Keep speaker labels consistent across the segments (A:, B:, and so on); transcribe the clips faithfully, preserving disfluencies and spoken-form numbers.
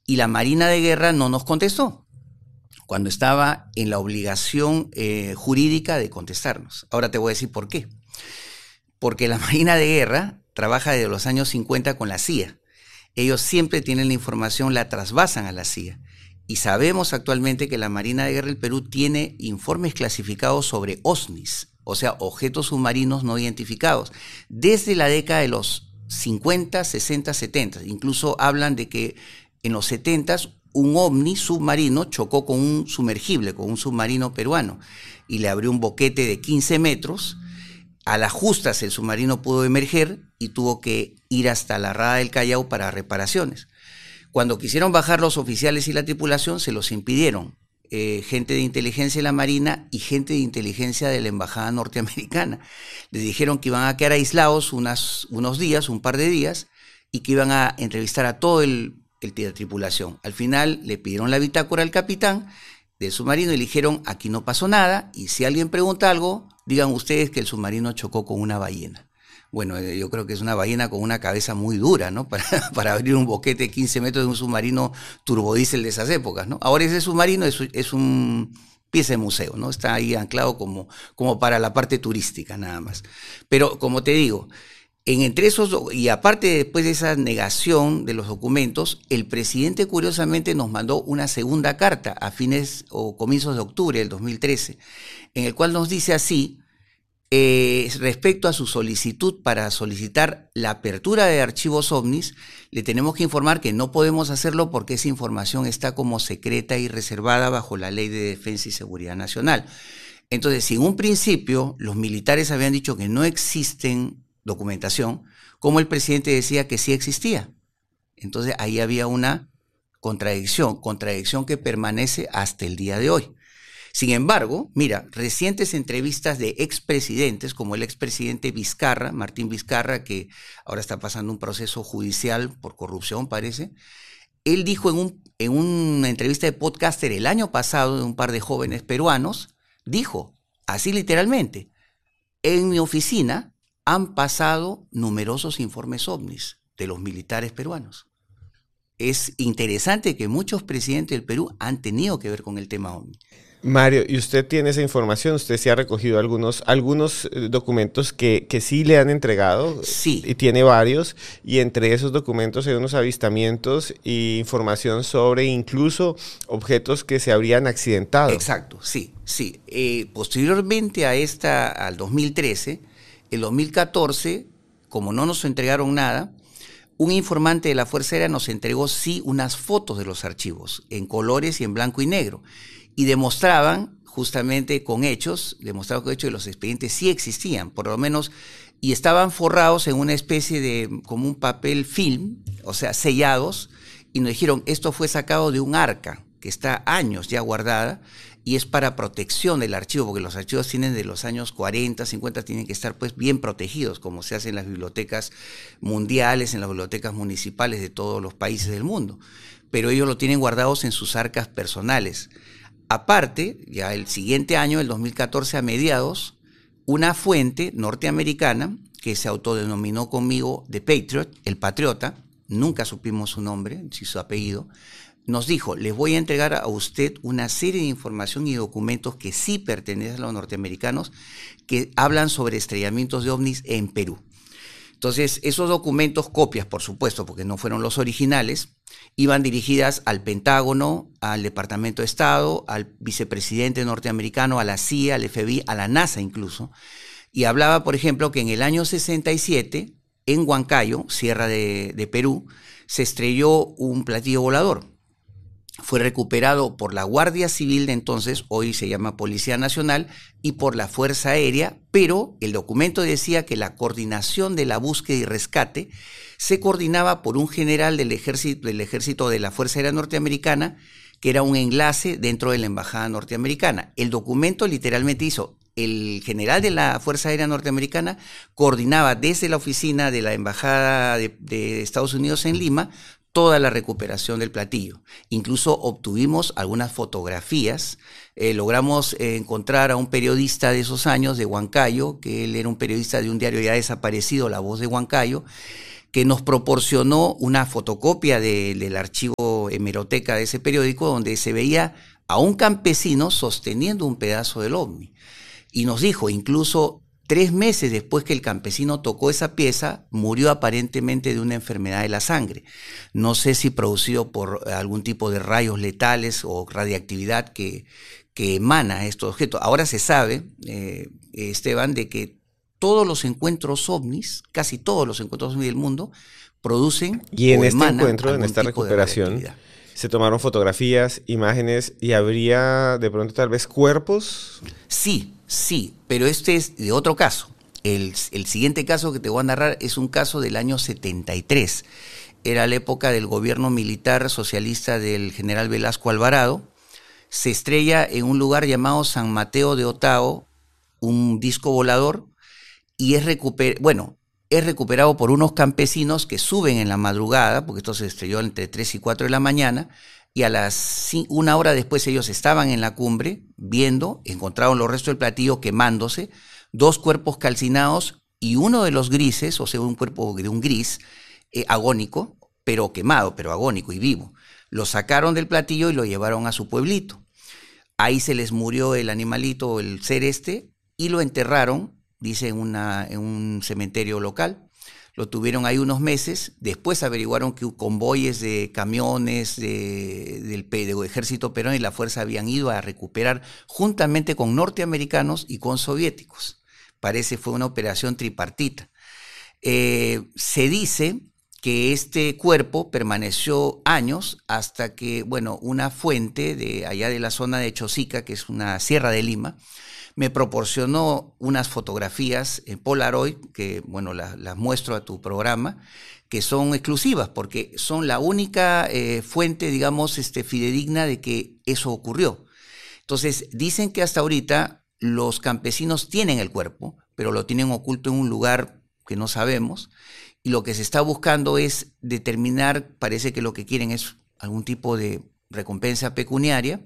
A: y la Marina de Guerra no nos contestó, cuando estaba en la obligación eh, jurídica de contestarnos. Ahora te voy a decir por qué. Porque la Marina de Guerra trabaja desde los años cincuenta con la C I A. Ellos siempre tienen la información, la trasvasan a la C I A. Y sabemos actualmente que la Marina de Guerra del Perú tiene informes clasificados sobre O S N Is, o sea, objetos submarinos no identificados, desde la década de los cincuenta, sesenta, setenta. Incluso hablan de que en los setenta un ovni submarino chocó con un sumergible, con un submarino peruano, y le abrió un boquete de quince metros. A las justas el submarino pudo emerger y tuvo que ir hasta la Rada del Callao para reparaciones. Cuando quisieron bajar los oficiales y la tripulación, se los impidieron. Eh, gente de inteligencia de la Marina y gente de inteligencia de la Embajada Norteamericana. Les dijeron que iban a quedar aislados unas, unos días, un par de días, y que iban a entrevistar a todo el, el la tripulación. Al final le pidieron la bitácora al capitán del submarino y le dijeron, aquí no pasó nada, y si alguien pregunta algo, digan ustedes que el submarino chocó con una ballena. Bueno, yo creo que es una ballena con una cabeza muy dura, ¿no? Para, para abrir un boquete de quince metros de un submarino turbodiesel de esas épocas, ¿no? Ahora ese submarino es, es un pieza de museo, ¿no? Está ahí anclado como, como para la parte turística nada más. Pero como te digo, en entre esos, y aparte después de esa negación de los documentos, el presidente curiosamente nos mandó una segunda carta a fines o comienzos de octubre del dos mil trece, en el cual nos dice así, Eh, respecto a su solicitud para solicitar la apertura de archivos ovnis, le tenemos que informar que no podemos hacerlo porque esa información está como secreta y reservada bajo la Ley de Defensa y Seguridad Nacional. Entonces, si en un principio los militares habían dicho que no existen documentación, como el presidente decía que sí existía. Entonces, ahí había una contradicción, contradicción que permanece hasta el día de hoy. Sin embargo, mira, recientes entrevistas de expresidentes, como el expresidente Vizcarra, Martín Vizcarra, que ahora está pasando un proceso judicial por corrupción, parece, él dijo en, un, en una entrevista de podcaster el año pasado de un par de jóvenes peruanos, dijo, así literalmente, en mi oficina han pasado numerosos informes ovnis de los militares peruanos. Es interesante que muchos presidentes del Perú han tenido que ver con el tema ovni.
B: Mario, ¿y usted tiene esa información? ¿Usted sí ha recogido algunos, algunos documentos que, que sí le han entregado?
A: Sí.
B: Y tiene varios, y entre esos documentos hay unos avistamientos e información sobre incluso objetos que se habrían accidentado.
A: Exacto, sí, sí. Eh, posteriormente a esta, al dos mil trece, el dos mil catorce, como no nos entregaron nada, un informante de la Fuerza Aérea nos entregó sí unas fotos de los archivos, en colores y en blanco y negro. Y demostraban, justamente con hechos, demostraban con hechos que los expedientes sí existían, por lo menos, y estaban forrados en una especie de, como un papel film, o sea, sellados, y nos dijeron, esto fue sacado de un arca, que está años ya guardada, y es para protección del archivo, porque los archivos tienen de los años cuarenta, cincuenta, tienen que estar pues bien protegidos, como se hace en las bibliotecas mundiales, en las bibliotecas municipales de todos los países del mundo, pero ellos lo tienen guardados en sus arcas personales. Aparte, ya el siguiente año, el dos mil catorce a mediados, una fuente norteamericana que se autodenominó conmigo The Patriot, el patriota, nunca supimos su nombre, si su apellido, nos dijo, les voy a entregar a usted una serie de información y documentos que sí pertenecen a los norteamericanos que hablan sobre estrellamientos de ovnis en Perú. Entonces, esos documentos, copias por supuesto, porque no fueron los originales, iban dirigidas al Pentágono, al Departamento de Estado, al vicepresidente norteamericano, a la C I A, al F B I, a la NASA incluso, y hablaba, por ejemplo, que en el año sesenta y siete, en Huancayo, Sierra de, de Perú, se estrelló un platillo volador. Fue recuperado por la Guardia Civil de entonces, hoy se llama Policía Nacional, y por la Fuerza Aérea, pero el documento decía que la coordinación de la búsqueda y rescate se coordinaba por un general del ejército, del ejército de la Fuerza Aérea Norteamericana, que era un enlace dentro de la Embajada Norteamericana. El documento literalmente hizo, el general de la Fuerza Aérea Norteamericana coordinaba desde la oficina de la Embajada de, de Estados Unidos en Lima toda la recuperación del platillo. Incluso obtuvimos algunas fotografías, eh, logramos eh, encontrar a un periodista de esos años de Huancayo, que él era un periodista de un diario ya desaparecido, La Voz de Huancayo, que nos proporcionó una fotocopia de, del archivo hecho hemeroteca de ese periódico, donde se veía a un campesino sosteniendo un pedazo del ovni. Y nos dijo, incluso tres meses después que el campesino tocó esa pieza, murió aparentemente de una enfermedad de la sangre. No sé si producido por algún tipo de rayos letales o radiactividad que, que emana estos objetos. Ahora se sabe, eh, Esteban, de que todos los encuentros ovnis, casi todos los encuentros ovnis del mundo, producen
B: y en
A: o
B: este
A: emanan
B: encuentro, en
A: algún
B: esta
A: tipo de
B: recuperación,
A: radiactividad.
B: se tomaron fotografías, imágenes y habría de pronto tal vez cuerpos.
A: Sí, sí, pero este es de otro caso. El, el siguiente caso que te voy a narrar es un caso del año setenta y tres. Era la época del gobierno militar socialista del general Velasco Alvarado. Se estrella en un lugar llamado San Mateo de Otao un disco volador y es recuper bueno, es recuperado por unos campesinos que suben en la madrugada, porque esto se estrelló entre tres y cuatro de la mañana, y a las una hora después ellos estaban en la cumbre viendo, encontraron los restos del platillo quemándose, dos cuerpos calcinados y uno de los grises, o sea, un cuerpo de un gris eh, agónico, pero quemado, pero agónico y vivo. Lo sacaron del platillo y lo llevaron a su pueblito. Ahí se les murió el animalito, el ser este, y lo enterraron, dice, en, una, en un cementerio local. Lo tuvieron ahí unos meses. Después averiguaron que convoyes de camiones de, del, del ejército peruano y la fuerza habían ido a recuperar juntamente con norteamericanos y con soviéticos. Parece fue una operación tripartita. Eh, se dice que este cuerpo permaneció años hasta que, bueno, una fuente de allá de la zona de Chosica, que es una sierra de Lima, me proporcionó unas fotografías en Polaroid, que bueno, las, las muestro a tu programa, que son exclusivas, porque son la única eh, fuente, digamos, este, fidedigna de que eso ocurrió. Entonces, dicen que hasta ahorita los campesinos tienen el cuerpo, pero lo tienen oculto en un lugar que no sabemos, y lo que se está buscando es determinar, parece que lo que quieren es algún tipo de recompensa pecuniaria.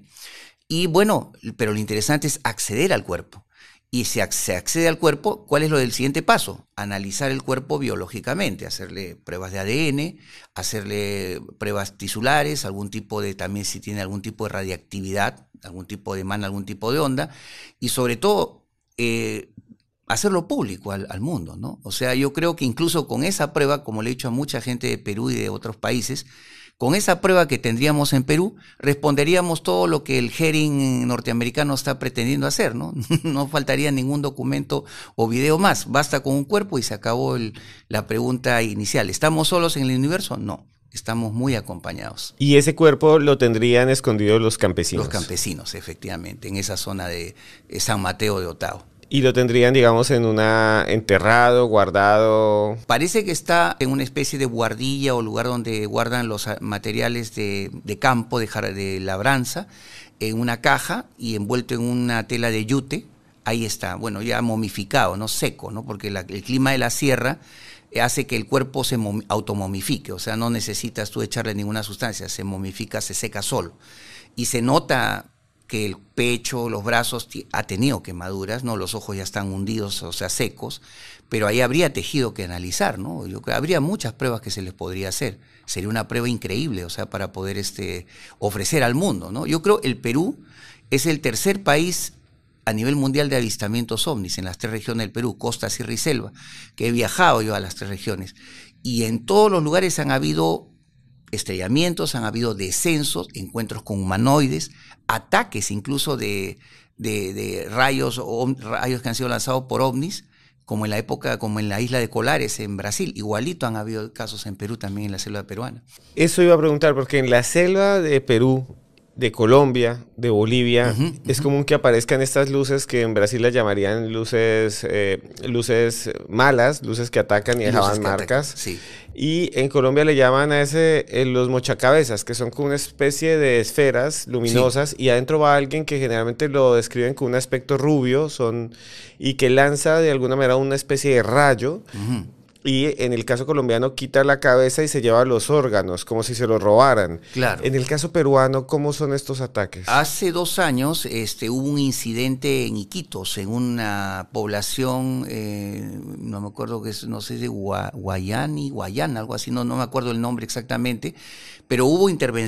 A: Y bueno, pero lo interesante es acceder al cuerpo. Y si se accede al cuerpo, ¿cuál es lo del siguiente paso? Analizar el cuerpo biológicamente, hacerle pruebas de A D N, hacerle pruebas tisulares, algún tipo de, también si tiene algún tipo de radiactividad, algún tipo de emana, algún tipo de onda, y sobre todo eh, hacerlo público al, al mundo, ¿no? O sea, yo creo que incluso con esa prueba, como le he dicho a mucha gente de Perú y de otros países, con esa prueba que tendríamos en Perú, responderíamos todo lo que el hearing norteamericano está pretendiendo hacer, ¿no? No faltaría ningún documento o video más. Basta con un cuerpo y se acabó el, la pregunta inicial. ¿Estamos solos en el universo? No. Estamos muy acompañados.
B: Y ese cuerpo lo tendrían escondido los campesinos.
A: Los campesinos, efectivamente, en esa zona de San Mateo de Otao.
B: Y lo tendrían, digamos, en una enterrado, guardado.
A: Parece que está en una especie de guardilla o lugar donde guardan los materiales de, de campo, de, de labranza, en una caja y envuelto en una tela de yute. Ahí está, bueno, ya momificado, no seco, ¿no? Porque la, el clima de la sierra hace que el cuerpo se automomifique, o sea, no necesitas tú echarle ninguna sustancia, se momifica, se seca solo. Y se nota que el pecho, los brazos ha tenido quemaduras, ¿no? Los ojos ya están hundidos, o sea, secos, pero ahí habría tejido que analizar, ¿no? Yo creo, habría muchas pruebas que se les podría hacer. Sería una prueba increíble, o sea, para poder este, ofrecer al mundo, ¿no? Yo creo que el Perú es el tercer país a nivel mundial de avistamientos ovnis en las tres regiones del Perú, costa, sierra y selva, que he viajado yo a las tres regiones, y en todos los lugares han habido estrellamientos, han habido descensos, encuentros con humanoides, ataques incluso de, de, de rayos, o, rayos que han sido lanzados por ovnis, como en la época, como en la isla de Colares, en Brasil. Igualito han habido casos en Perú también, en la selva peruana.
B: Eso iba a preguntar, porque en la selva de Perú, de Colombia, de Bolivia, uh-huh, es uh-huh. común que aparezcan estas luces que en Brasil las llamarían luces, eh, luces malas, luces que atacan y dejaban marcas.
A: Atacan, sí.
B: Y en Colombia le llaman a ese eh, los mochacabezas, que son como una especie de esferas luminosas, sí. Y adentro va alguien que generalmente lo describen con un aspecto rubio, son, y que lanza de alguna manera una especie de rayo. Uh-huh. Y en el caso colombiano quita la cabeza y se lleva los órganos, como si se los robaran.
A: Claro.
B: En el caso peruano, ¿cómo son estos ataques?
A: Hace dos años este, hubo un incidente en Iquitos, en una población, eh, no me acuerdo que es, no sé, de Gua, Guayani, Guayana, algo así, no, no me acuerdo el nombre exactamente, pero hubo intervención